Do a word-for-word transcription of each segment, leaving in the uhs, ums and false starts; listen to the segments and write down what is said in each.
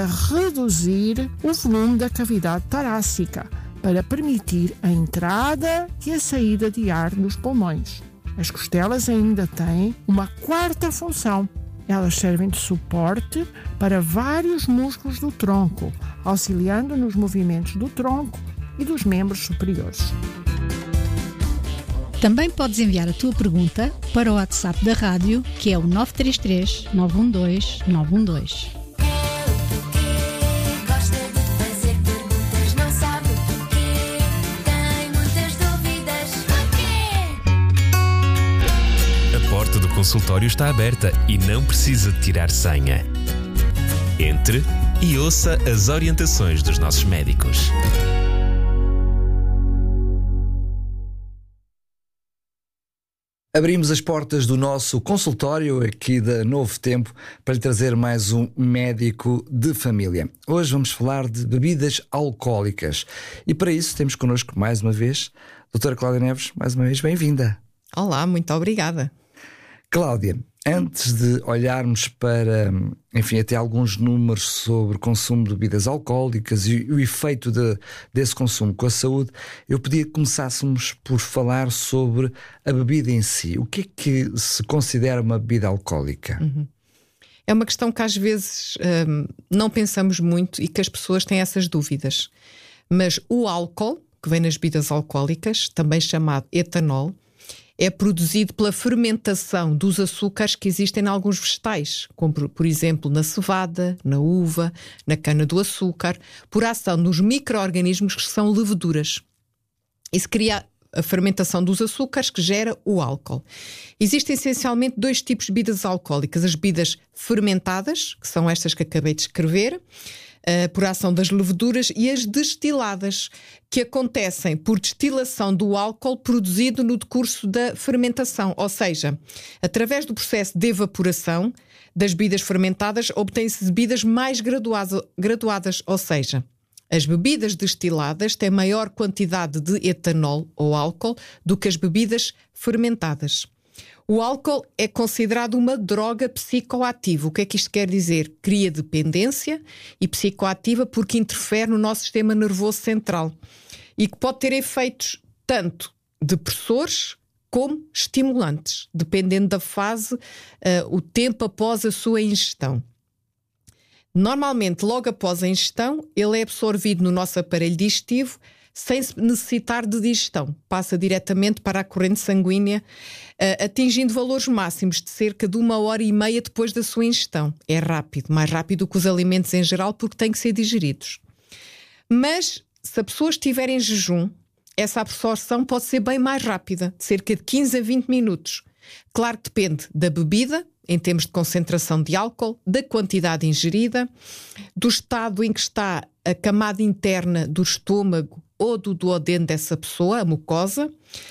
reduzir o volume da cavidade torácica, para permitir a entrada e a saída de ar nos pulmões. As costelas ainda têm uma quarta função. Elas servem de suporte para vários músculos do tronco, auxiliando nos movimentos do tronco e dos membros superiores. Também podes enviar a tua pergunta para o WhatsApp da rádio, que é o nove três três, nove um dois, nove um dois. A porta do consultório está aberta e não precisa de tirar senha. Entre e ouça as orientações dos nossos médicos. Abrimos as portas do nosso consultório aqui da Novo Tempo para lhe trazer mais um médico de família. Hoje vamos falar de bebidas alcoólicas e para isso temos connosco mais uma vez a doutora Cláudia Neves. Mais uma vez, bem-vinda. Olá, muito obrigada. Cláudia, antes de olharmos para, enfim, até alguns números sobre o consumo de bebidas alcoólicas e o efeito de, desse consumo com a saúde, eu pedia que começássemos por falar sobre a bebida em si. O que é que se considera uma bebida alcoólica? Uhum. É uma questão que às vezes hum, não pensamos muito e que as pessoas têm essas dúvidas. Mas o álcool, que vem nas bebidas alcoólicas, também chamado etanol, é produzido pela fermentação dos açúcares que existem em alguns vegetais, como por exemplo na cevada, na uva, na cana-do-açúcar, por ação nos micro-organismos que são leveduras. Isso cria a fermentação dos açúcares que gera o álcool. Existem essencialmente dois tipos de bebidas alcoólicas: as bebidas fermentadas, que são estas que acabei de escrever, Uh, por ação das leveduras, e as destiladas, que acontecem por destilação do álcool produzido no decurso da fermentação. Ou seja, através do processo de evaporação das bebidas fermentadas, obtêm-se bebidas mais graduadas, graduadas. Ou seja, as bebidas destiladas têm maior quantidade de etanol ou álcool do que as bebidas fermentadas. O álcool é considerado uma droga psicoativa. O que é que isto quer dizer? Cria dependência, e psicoativa porque interfere no nosso sistema nervoso central e que pode ter efeitos tanto depressores como estimulantes, dependendo da fase, uh, o tempo após a sua ingestão. Normalmente, logo após a ingestão, ele é absorvido no nosso aparelho digestivo sem necessitar de digestão. Passa diretamente para a corrente sanguínea, uh, atingindo valores máximos de cerca de uma hora e meia depois da sua ingestão. É rápido, mais rápido que os alimentos em geral, porque têm que ser digeridos. Mas, se a pessoa estiver em jejum, essa absorção pode ser bem mais rápida, de cerca de quinze a vinte minutos. Claro que depende da bebida, em termos de concentração de álcool, da quantidade ingerida, do estado em que está a camada interna do estômago ou do duodeno dessa pessoa, a mucosa, uh,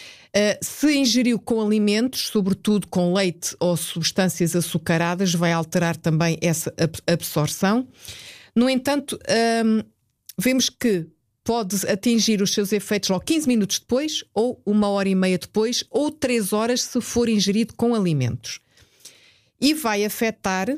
se ingeriu com alimentos, sobretudo com leite ou substâncias açucaradas, vai alterar também essa absorção. No entanto, um, vemos que pode atingir os seus efeitos logo quinze minutos depois, ou uma hora e meia depois, ou três horas se for ingerido com alimentos. E vai afetar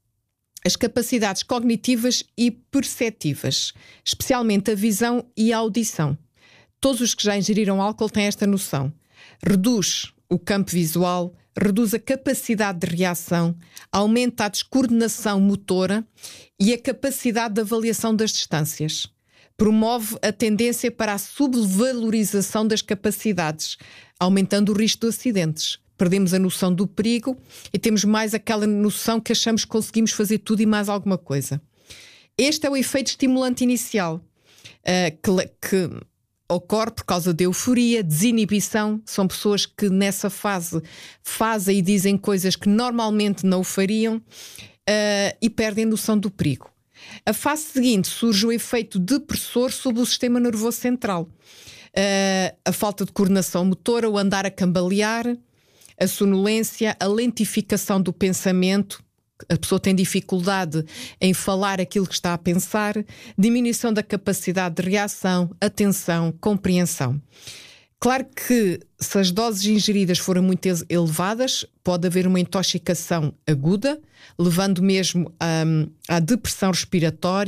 as capacidades cognitivas e perceptivas, especialmente a visão e a audição. Todos os que já ingeriram álcool têm esta noção. Reduz o campo visual, reduz a capacidade de reação, aumenta a descoordenação motora e a capacidade de avaliação das distâncias. Promove a tendência para a subvalorização das capacidades, aumentando o risco de acidentes. Perdemos a noção do perigo e temos mais aquela noção que achamos que conseguimos fazer tudo e mais alguma coisa. Este é o efeito estimulante inicial, uh, que, que ocorre por causa de euforia, desinibição. São pessoas que nessa fase fazem e dizem coisas que normalmente não o fariam, uh, e perdem a noção do perigo. A fase seguinte surge o efeito depressor sobre o sistema nervoso central. Uh, a falta de coordenação motora, o andar a cambalear, a sonolência, a lentificação do pensamento, a pessoa tem dificuldade em falar aquilo que está a pensar, diminuição da capacidade de reação, atenção, compreensão. Claro que se as doses ingeridas forem muito elevadas, pode haver uma intoxicação aguda, levando mesmo à, à depressão respiratória,